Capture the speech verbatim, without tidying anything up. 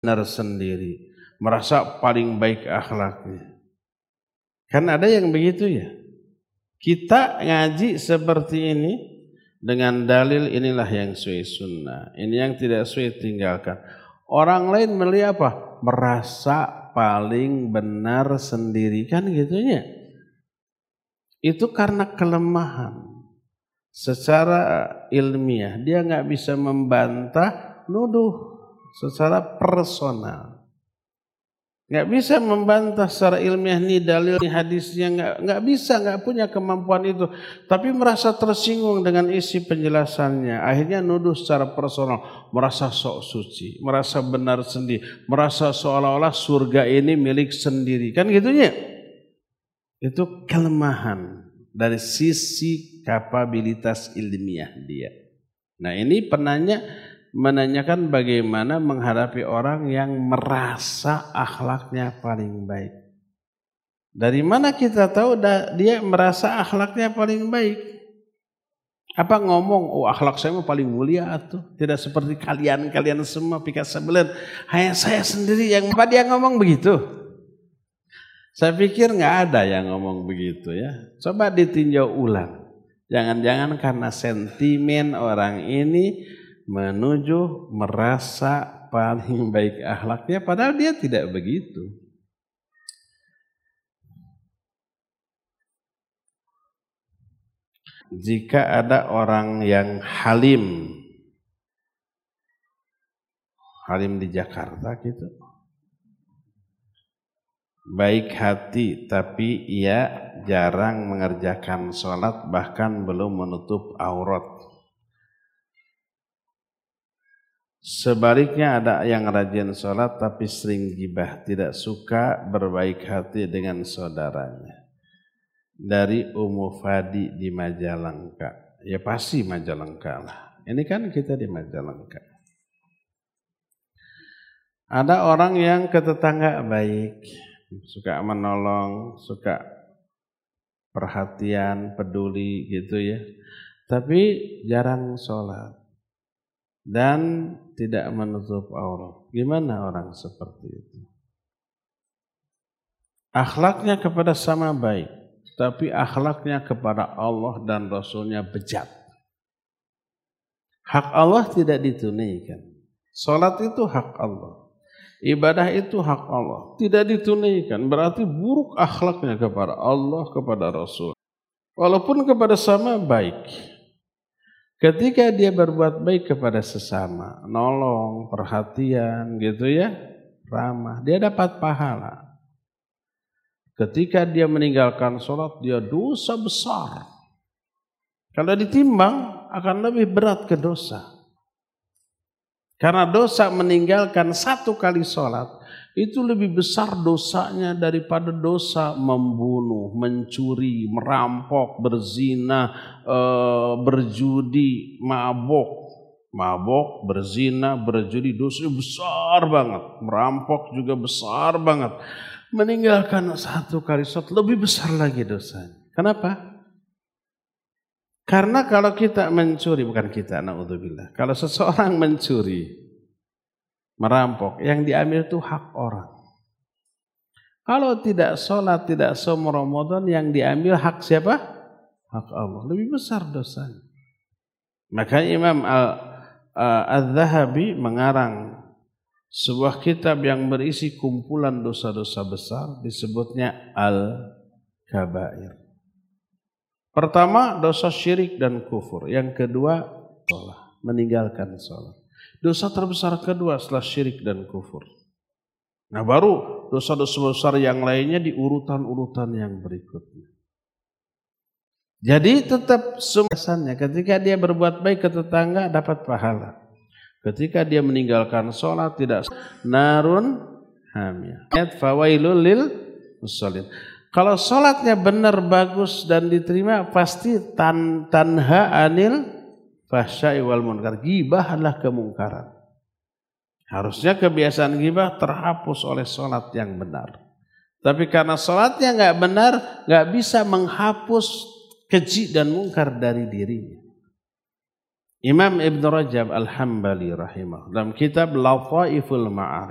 benar sendiri, merasa paling baik akhlaknya. Kan ada yang begitu ya. Kita ngaji seperti ini dengan dalil inilah yang sesuai sunnah, ini yang tidak sesuai tinggalkan. Orang lain melihat apa? Merasa paling benar sendiri, kan gitunya. Itu karena kelemahan. Secara ilmiah dia nggak bisa membantah, nuduh secara personal. Nggak bisa membantah secara ilmiah nih dalil nih hadisnya, nggak nggak bisa, nggak punya kemampuan itu. Tapi merasa tersinggung dengan isi penjelasannya, akhirnya nuduh secara personal, merasa sok suci, merasa benar sendiri, merasa seolah-olah surga ini milik sendiri, kan gitunya. Itu kelemahan dari sisi kapabilitas ilmiah dia. Nah ini penanya menanyakan bagaimana menghadapi orang yang merasa akhlaknya paling baik. Dari mana kita tahu dia merasa akhlaknya paling baik? Apa ngomong, oh akhlak saya mah paling mulia tuh, tidak seperti kalian-kalian semua pikat sebelah, hanya saya sendiri yang, apa dia ngomong begitu? Saya pikir nggak ada yang ngomong begitu ya. Coba ditinjau ulang. Jangan-jangan karena sentimen orang ini menuju merasa paling baik akhlaknya, padahal dia tidak begitu. Jika ada orang yang halim, halim di Jakarta gitu, baik hati tapi ia jarang mengerjakan sholat, bahkan belum menutup aurat. Sebaliknya ada yang rajin sholat tapi sering gibah, tidak suka berbaik hati dengan saudaranya. Dari Ummu Fadi di Majalengka. Ya pasti Majalengka lah. Ini kan kita di Majalengka. Ada orang yang ke tetangga baik, suka menolong, suka perhatian, peduli gitu ya. Tapi jarang sholat dan tidak menutup aurat. Gimana orang seperti itu? Akhlaknya kepada sama baik, tapi akhlaknya kepada Allah dan Rasulnya bejat. Hak Allah tidak ditunaikan. Salat itu hak Allah, ibadah itu hak Allah, tidak ditunaikan, berarti buruk akhlaknya kepada Allah, kepada Rasul. Walaupun kepada sama baik. Ketika dia berbuat baik kepada sesama, nolong, perhatian gitu ya, ramah, dia dapat pahala. Ketika dia meninggalkan sholat, dia dosa besar. Kalau ditimbang akan lebih berat ke dosa. Karena dosa meninggalkan satu kali sholat itu lebih besar dosanya daripada dosa membunuh, mencuri, merampok, berzina, e, berjudi, mabok. Mabok, berzina, berjudi, dosanya besar banget. Merampok juga besar banget. Meninggalkan satu kali sholat lebih besar lagi dosanya. Kenapa? Karena kalau kita mencuri, bukan kita, na'udzubillah. Kalau seseorang mencuri, merampok, yang diambil itu hak orang. Kalau tidak sholat, tidak saum Ramadan, yang diambil hak siapa? Hak Allah. Lebih besar dosanya. Makanya Imam Al-Zahabi mengarang sebuah kitab yang berisi kumpulan dosa-dosa besar, disebutnya Al-Kabair. Pertama, dosa syirik dan kufur. Yang kedua, sholat, meninggalkan sholat. Dosa terbesar kedua setelah syirik dan kufur. Nah baru dosa-dosa besar yang lainnya di urutan-urutan yang berikutnya. Jadi tetap semuanya ketika dia berbuat baik ke tetangga dapat pahala. Ketika dia meninggalkan sholat tidak, narun hamiyah. Ayat fawailul lil musallin. Kalau sholatnya benar, bagus dan diterima, pasti tan tanha anil fahsya'i wal munkar. Ghibah adalah kemungkaran. Harusnya kebiasaan ghibah terhapus oleh sholat yang benar. Tapi karena sholatnya nggak benar, nggak bisa menghapus keji dan mungkar dari dirinya. Imam Ibn Rajab Al-Hambali rahimah dalam kitab Lataiful Ma'arif